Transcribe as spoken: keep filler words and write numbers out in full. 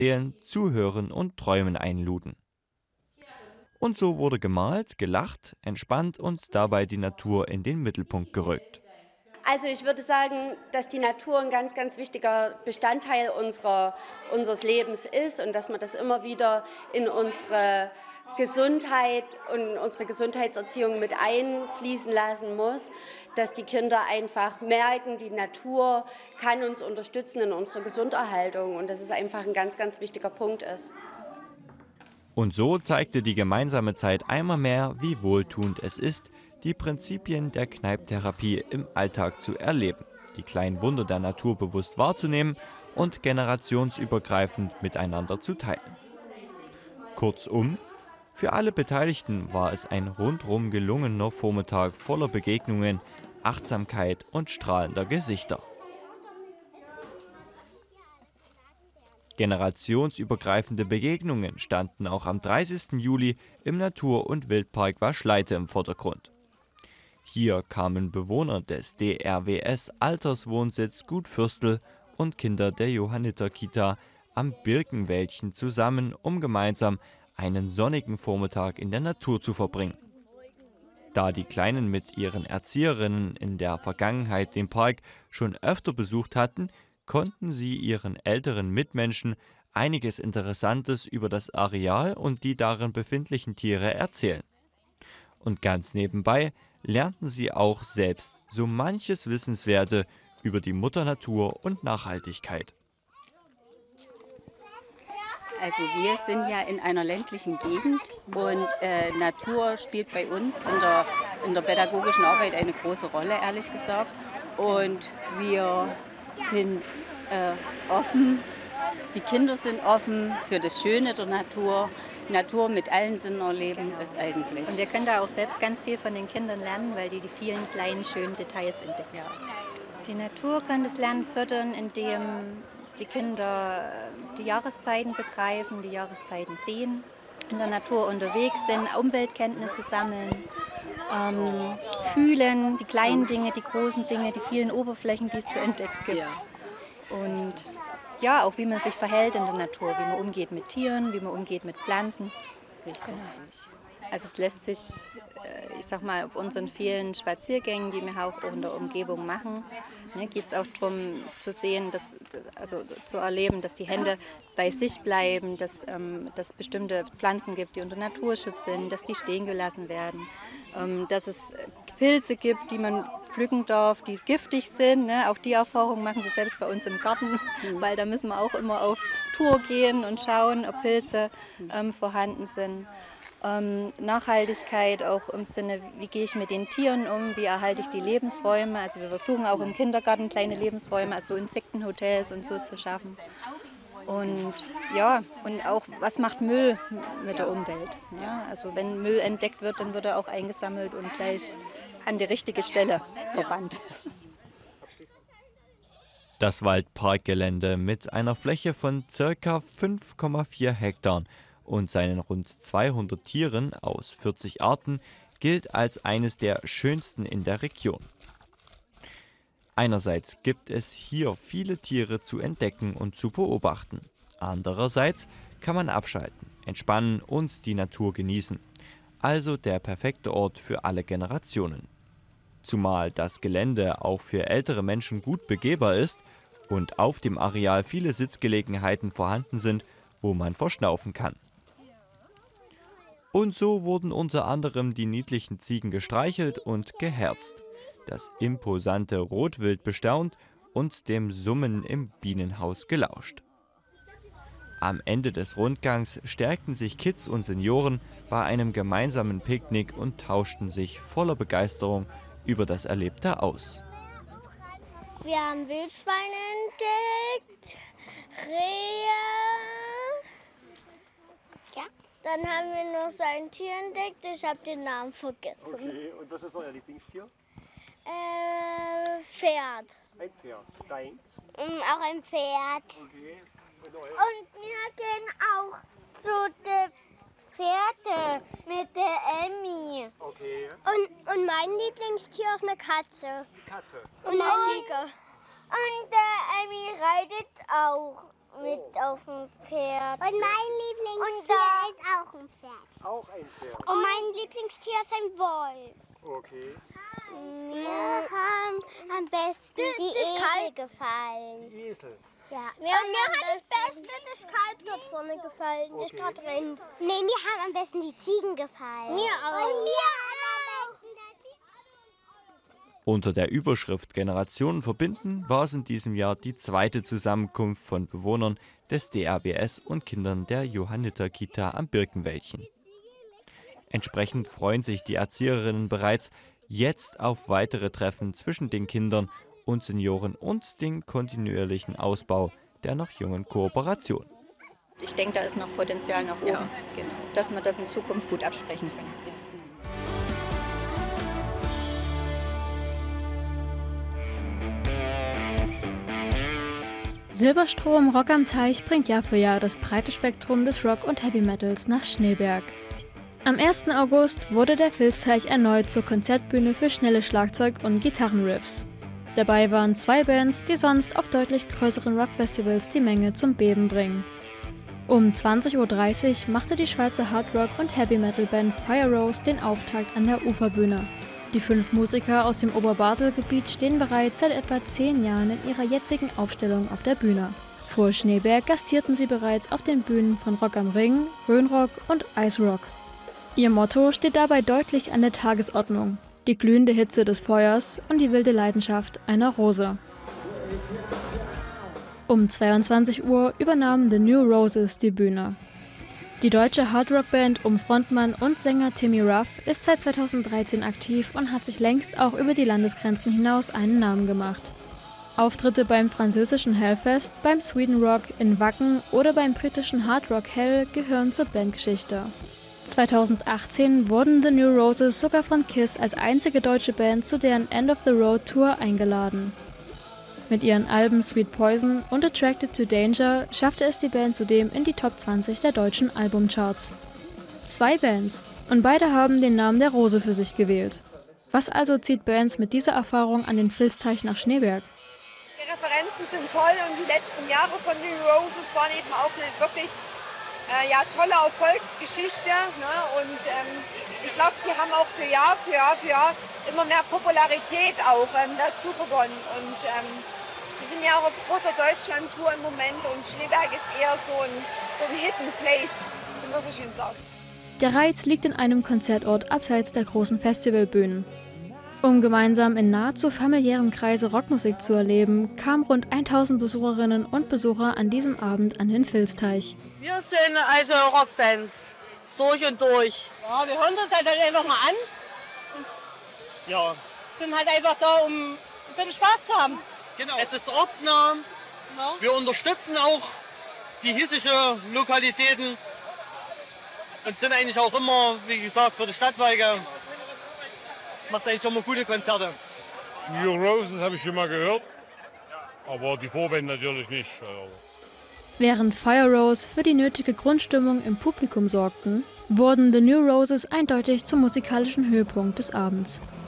Erzählen, Zuhören und Träumen einluden. Und so wurde gemalt, gelacht, entspannt und dabei die Natur in den Mittelpunkt gerückt. Also ich würde sagen, dass die Natur ein ganz, ganz wichtiger Bestandteil unserer, unseres Lebens ist und dass man das immer wieder in unsere Gesundheit und unsere Gesundheitserziehung mit einfließen lassen muss, dass die Kinder einfach merken, die Natur kann uns unterstützen in unserer Gesunderhaltung und dass es einfach ein ganz, ganz wichtiger Punkt ist. Und so zeigte die gemeinsame Zeit einmal mehr, wie wohltuend es ist, die Prinzipien der Kneipptherapie im Alltag zu erleben, die kleinen Wunder der Natur bewusst wahrzunehmen und generationsübergreifend miteinander zu teilen. Kurzum, für alle Beteiligten war es ein rundrum gelungener Vormittag voller Begegnungen, Achtsamkeit und strahlender Gesichter. Generationsübergreifende Begegnungen standen auch am dreißigsten Juli im Natur- und Wildpark Waschleite im Vordergrund. Hier kamen Bewohner des D R W S Alterswohnsitz Gut Fürstel und Kinder der Johanniter-Kita am Birkenwäldchen zusammen, um gemeinsam einen sonnigen Vormittag in der Natur zu verbringen. Da die Kleinen mit ihren Erzieherinnen in der Vergangenheit den Park schon öfter besucht hatten, konnten sie ihren älteren Mitmenschen einiges Interessantes über das Areal und die darin befindlichen Tiere erzählen. Und ganz nebenbei lernten sie auch selbst so manches Wissenswerte über die Mutter Natur und Nachhaltigkeit. Also wir sind ja in einer ländlichen Gegend und äh, Natur spielt bei uns in der, in der pädagogischen Arbeit eine große Rolle, ehrlich gesagt. Und wir sind äh, offen, die Kinder sind offen für das Schöne der Natur. Natur mit allen Sinnen erleben ist eigentlich. Und wir können da auch selbst ganz viel von den Kindern lernen, weil die die vielen kleinen, schönen Details entdecken. Ja. Die Natur kann das Lernen fördern, indem die Kinder die Jahreszeiten begreifen, die Jahreszeiten sehen, in der Natur unterwegs sind, Umweltkenntnisse sammeln, ähm, fühlen, die kleinen Dinge, die großen Dinge, die vielen Oberflächen, die es zu entdecken gibt. Ja. Und ja, auch wie man sich verhält in der Natur, wie man umgeht mit Tieren, wie man umgeht mit Pflanzen. Richtig. Genau. Also es lässt sich, ich sag mal, auf unseren vielen Spaziergängen, die wir auch in der Umgebung machen, ne, geht es auch darum zu sehen, dass, also zu erleben, dass die Hände bei sich bleiben, dass ähm, es bestimmte Pflanzen gibt, die unter Naturschutz sind, dass die stehen gelassen werden, ähm, dass es Pilze gibt, die man pflücken darf, die giftig sind. Ne? Auch die Erfahrung machen sie selbst bei uns im Garten, mhm. weil da müssen wir auch immer auf Tour gehen und schauen, ob Pilze ähm, vorhanden sind. Ähm, Nachhaltigkeit auch im Sinne, wie gehe ich mit den Tieren um, wie erhalte ich die Lebensräume. Also wir versuchen auch im Kindergarten kleine Lebensräume, also Insektenhotels und so zu schaffen. Und ja, und auch, was macht Müll mit der Umwelt? Ja, also wenn Müll entdeckt wird, dann wird er auch eingesammelt und gleich an die richtige Stelle verbannt. Das Waldparkgelände mit einer Fläche von ca. fünf Komma vier Hektar und seinen rund zweihundert Tieren aus vierzig Arten gilt als eines der schönsten in der Region. Einerseits gibt es hier viele Tiere zu entdecken und zu beobachten. Andererseits kann man abschalten, entspannen und die Natur genießen. Also der perfekte Ort für alle Generationen. Zumal das Gelände auch für ältere Menschen gut begehbar ist und auf dem Areal viele Sitzgelegenheiten vorhanden sind, wo man verschnaufen kann. Und so wurden unter anderem die niedlichen Ziegen gestreichelt und geherzt, das imposante Rotwild bestaunt und dem Summen im Bienenhaus gelauscht. Am Ende des Rundgangs stärkten sich Kids und Senioren bei einem gemeinsamen Picknick und tauschten sich voller Begeisterung über das Erlebte aus. Wir haben Wildschweine entdeckt, Rehe. Ja. Dann haben wir noch so ein Tier entdeckt, ich habe den Namen vergessen. Okay, und was ist euer Lieblingstier? Äh, Pferd. Ein Pferd. Deins? Mm, auch ein Pferd. Okay. Und euer? Und wir gehen auch zu den Pferde mit der Emmy. Okay. Und, und mein Lieblingstier ist eine Katze. Katze. Und eine Ziege. Und der Emmy reitet auch. mit auf dem Pferd. Und mein Lieblingstier ist auch ein Pferd. Auch ein Pferd. Und mein Lieblingstier ist ein Wolf. Okay. Mir haben am besten die Esel gefallen. Die Esel. Ja. Mir, mir hat das Beste das Kalb dort vorne gefallen, das gerade rennt. Nee, mir haben am besten die Ziegen gefallen. Mir auch. Und mir am besten das. Unter der Überschrift Generationen verbinden war es in diesem Jahr die zweite Zusammenkunft von Bewohnern des D R W S und Kindern der Johanniter-Kita am Birkenwäldchen. Entsprechend freuen sich die Erzieherinnen bereits jetzt auf weitere Treffen zwischen den Kindern und Senioren und den kontinuierlichen Ausbau der noch jungen Kooperation. Ich denke, da ist noch Potenzial nach oben, Ja, genau. dass wir das in Zukunft gut absprechen können. Silberstrom Rock am Teich bringt Jahr für Jahr das breite Spektrum des Rock und Heavy Metals nach Schneeberg. Am ersten August wurde der Filzteich erneut zur Konzertbühne für schnelle Schlagzeug- und Gitarrenriffs. Dabei waren zwei Bands, die sonst auf deutlich größeren Rockfestivals die Menge zum Beben bringen. Um zwanzig Uhr dreißig machte die Schweizer Hardrock- und Heavy-Metal-Band Fire Rose den Auftakt an der Uferbühne. Die fünf Musiker aus dem Oberbasel-Gebiet stehen bereits seit etwa zehn Jahren in ihrer jetzigen Aufstellung auf der Bühne. Vor Schneeberg gastierten sie bereits auf den Bühnen von Rock am Ring, Rhönrock und Ice Rock. Ihr Motto steht dabei deutlich an der Tagesordnung: die glühende Hitze des Feuers und die wilde Leidenschaft einer Rose. Um zweiundzwanzig Uhr übernahmen The New Roses die Bühne. Die deutsche Hardrock-Band um Frontmann und Sänger Timmy Ruff ist seit zweitausenddreizehn aktiv und hat sich längst auch über die Landesgrenzen hinaus einen Namen gemacht. Auftritte beim französischen Hellfest, beim Sweden Rock in Wacken oder beim britischen Hard Rock Hell gehören zur Bandgeschichte. zweitausendachtzehn wurden The New Roses sogar von KISS als einzige deutsche Band zu deren End of the Road Tour eingeladen. Mit ihren Alben Sweet Poison und Attracted to Danger schaffte es die Band zudem in die Top zwanzig der deutschen Albumcharts. Zwei Bands, und beide haben den Namen der Rose für sich gewählt. Was also zieht Bands mit dieser Erfahrung an den Filzteich nach Schneeberg? Die Referenzen sind toll und die letzten Jahre von The New Roses waren eben auch eine wirklich äh, ja, tolle Erfolgsgeschichte. Ne? Und ähm, ich glaube, sie haben auch für Jahr für Jahr für Jahr immer mehr Popularität auch ähm, dazu gewonnen. Und ähm, sie sind ja auch auf großer Deutschland-Tour im Moment und Schneeberg ist eher so ein, so ein Hidden Place, wie man so schön sagt. Der Reiz liegt in einem Konzertort abseits der großen Festivalbühnen. Um gemeinsam in nahezu familiärem Kreise Rockmusik zu erleben, kamen rund tausend Besucherinnen und Besucher an diesem Abend an den Filzteich. Wir sind also Rockfans, durch und durch. Ja, wir hören uns halt einfach mal an. Ja. Sind halt einfach da, um ein bisschen Spaß zu haben. Genau. Es ist ortsnah. No. Wir unterstützen auch die hiesische Lokalitäten und sind eigentlich auch immer, wie gesagt, für die Stadtwerke. Macht eigentlich immer gute Konzerte. New Roses habe ich schon mal gehört, aber die Vorband natürlich nicht. Während Fire Rose für die nötige Grundstimmung im Publikum sorgten, wurden The New Roses eindeutig zum musikalischen Höhepunkt des Abends.